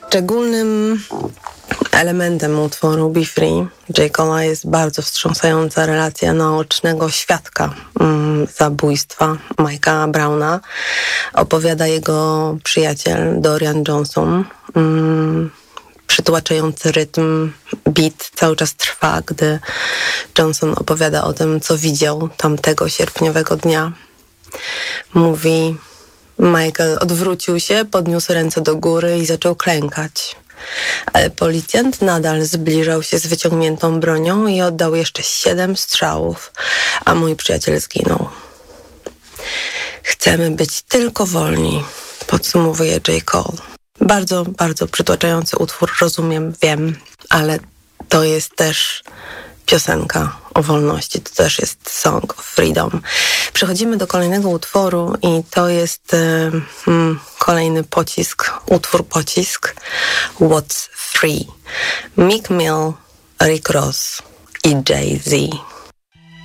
Szczególnym elementem utworu Be Free J. Cole'a jest bardzo wstrząsająca relacja naocznego świadka zabójstwa Mike'a Browna. Opowiada jego przyjaciel Dorian Johnson. Przytłaczający rytm, beat cały czas trwa, gdy Johnson opowiada o tym, co widział tamtego sierpniowego dnia. Mówi: Michael odwrócił się, podniósł ręce do góry i zaczął klękać. Ale policjant nadal zbliżał się z wyciągniętą bronią i oddał jeszcze 7 strzałów, a mój przyjaciel zginął. Chcemy być tylko wolni, podsumowuje J. Cole. Bardzo, bardzo przytłaczający utwór, rozumiem, wiem, ale to jest też piosenka o wolności, to też jest Song of Freedom. Przechodzimy do kolejnego utworu i to jest kolejny pocisk, utwór pocisk, What's Free. Meek Mill, Rick Ross i Jay-Z.